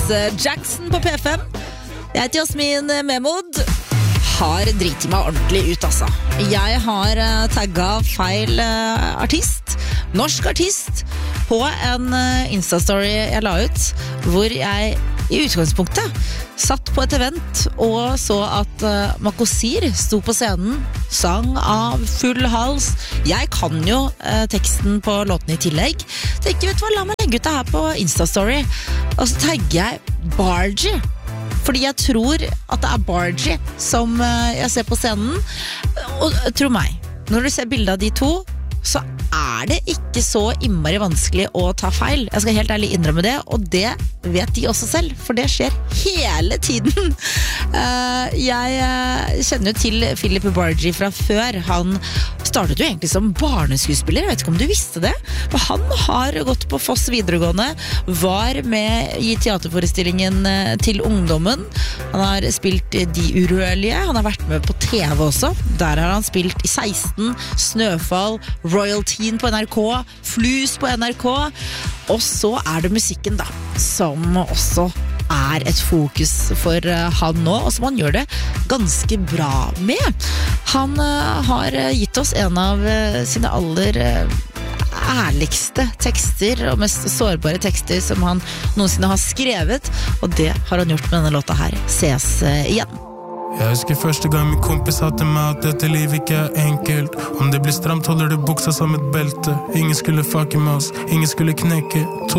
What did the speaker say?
Jackson på P5. Jeg heter Jasmin Memod. Har driti meg ordentlig ut, altså. Jeg har tagget feil artist, norsk artist, på en Insta-story jeg la ut, hvor jeg i utgangspunktet satt på et event og så at Makosir sto på scenen, sang av full hals. Jeg kan jo teksten på låten i tillegg. Tenker, vet du hva, la meg legge ut det her på Insta-story. Og så tagger jeg Bargie. Fordi jeg tror at det Bargie som jeg ser på scenen. Og tro meg, når du ser bildet av de to, så det ikke så innmari vanskelig å ta feil. Jeg skal helt ærlig innrømme det, og det vet de også selv, for det skjer hele tiden. Jeg kjenner jo til Philip Bargie fra før. Han startet jo egentlig som barneskuespiller, jeg vet ikke om du visste det, men han har gått på Foss videregående, var med i teaterforestillingen til ungdommen. Han har spilt De Urørlige, han har vært med på TV også. Der har han spilt i 16, Snøfall, Royaltyen på NRK, Flus på NRK, og så det musikken da, som også et fokus for han nå, og som han gjør det ganske bra med. Han har gitt oss en av sine aller ærligste tekster og mest sårbare tekster som han noensinne har skrevet, og det har han gjort med denne låta her. Ses igjen. Jeg husker første gang min kompis sa til meg at dette livet ikke enkelt. Om det blir stramt holder du buksa som et belte. Ingen skulle fucke med oss, ingen skulle knekke.